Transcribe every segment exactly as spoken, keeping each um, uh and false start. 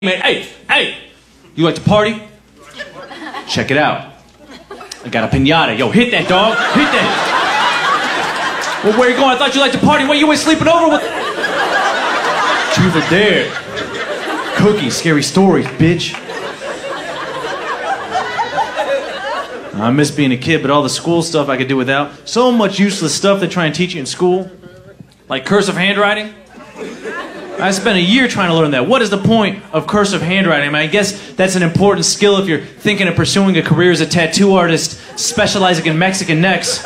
Man, hey, hey, you like to party? Check it out. I got a piñata. Yo, hit that, dog. Hit that. Well, where you going? I thought you liked to party. What, you ain't sleeping over with? Truth or dare. Cookies, scary stories, bitch. I miss being a kid, but all the school stuff I could do without. So much useless stuff they try and teach you in school. Like cursive handwriting. I spent a year trying to learn that. What is the point of cursive handwriting? I mean, I guess that's an important skill if you're thinking of pursuing a career as a tattoo artist specializing in Mexican necks.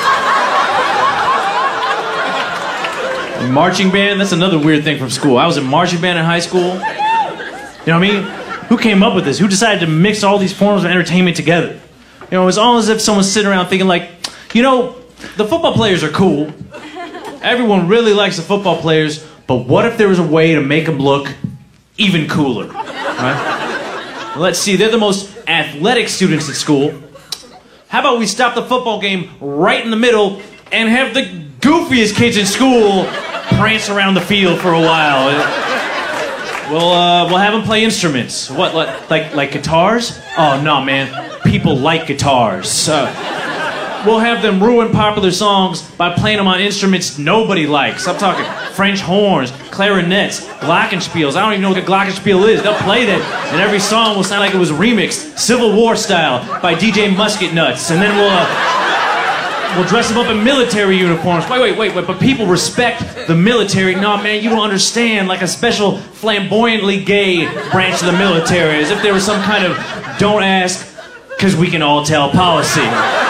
And marching band, that's another weird thing from school. I was in marching band in high school. You know what I mean? Who came up with this? Who decided to mix all these forms of entertainment together? You know, it was almost as if someone's sitting around thinking like, you know, the football players are cool. Everyone really likes the football players. But what if there was a way to make them look even cooler? Right? Let's see, they're the most athletic students at school. How about we stop the football game right in the middle and have the goofiest kids in school prance around the field for a while? We'll, uh, we'll have them play instruments. What, like, like, like guitars? Oh, no, man. People like guitars. Uh, we'll have them ruin popular songs by playing them on instruments nobody likes. I'm talking French horns, clarinets, glockenspiels. I don't even know what a glockenspiel is. They'll play that, and every song will sound like it was remixed, Civil War style, by D J Musket Nuts. And then we'll, uh, we'll dress them up in military uniforms. Wait, wait, wait, wait, but people respect the military. No, man, you don't understand. Like a special flamboyantly gay branch of the military, as if there was some kind of don't ask, because we can all tell policy.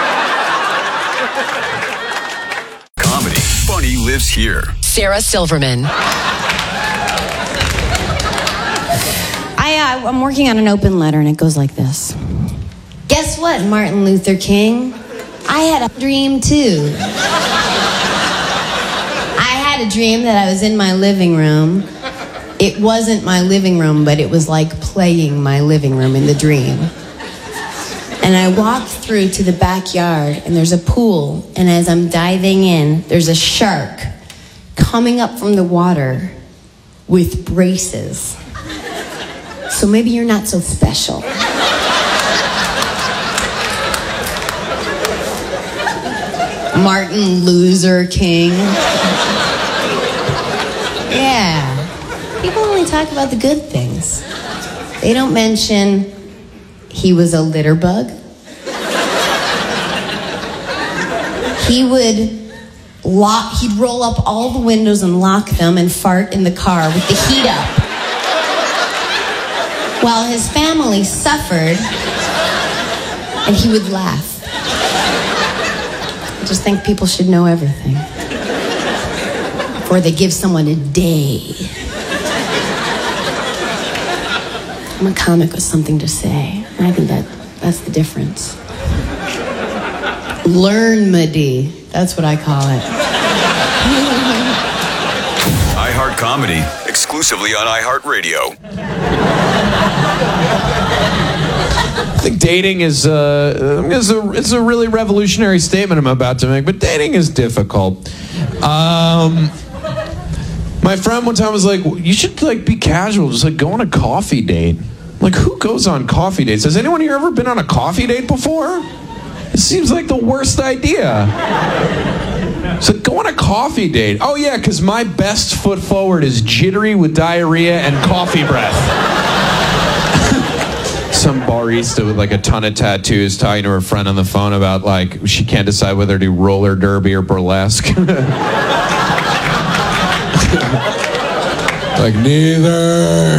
Comedy. Funny lives here. Sarah Silverman. I, uh, I'm working on an open letter, and it goes like this. Guess what, Martin Luther King? I had a dream, too. I had a dream that I was in my living room. It wasn't my living room, but it was like playing my living room in the dream. And I walked through to the backyard, and there's a pool, and as I'm diving in, there's a shark coming up from the water with braces. So maybe you're not so special. Martin Loser King. Yeah. People only talk about the good things. They don't mention he was a litter bug. He would lock, he'd roll up all the windows and lock them and fart in the car with the heat up. While his family suffered, and he would laugh. I just think people should know everything before they give someone a day. I'm a comic with something to say. I think that that's the difference. Learn-medy. That's what I call it. iHeart Comedy, exclusively on iHeartRadio. I think dating is, uh, is a, it's a really revolutionary statement I'm about to make, but dating is difficult. Um, my friend one time was like, you should like be casual, just like go on a coffee date. Like, who goes on coffee dates? Has anyone here ever been on a coffee date before? It seems like the worst idea. So go on a coffee date. Oh yeah, because my best foot forward is jittery with diarrhea and coffee breath. Some barista with like a ton of tattoos talking to her friend on the phone about like she can't decide whether to do roller derby or burlesque. Like neither.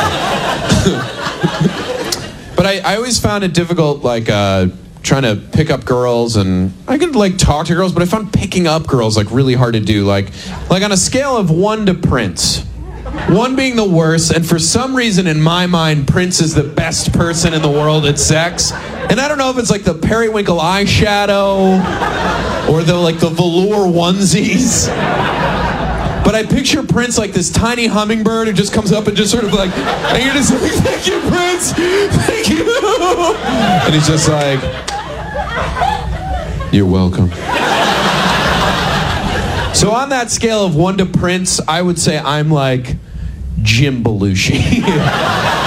But I, I always found it difficult, like uh, trying to pick up girls, and I could like talk to girls, but I found picking up girls like really hard to do. Like, like on a scale of one to Prince, one being the worst, and for some reason in my mind, Prince is the best person in the world at sex. And I don't know if it's like the periwinkle eyeshadow or the like the velour onesies. But I picture Prince like this tiny hummingbird who just comes up and just sort of like, and you're just like, thank you, Prince, thank you. And he's just like, you're welcome. So on that scale of one to Prince, I would say I'm like Jim Belushi.